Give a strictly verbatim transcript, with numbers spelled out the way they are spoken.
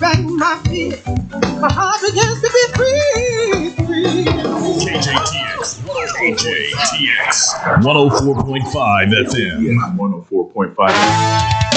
back my feet. My heart begins to be free, free. K J T X, K J T X, one oh four point five F M. one oh four point five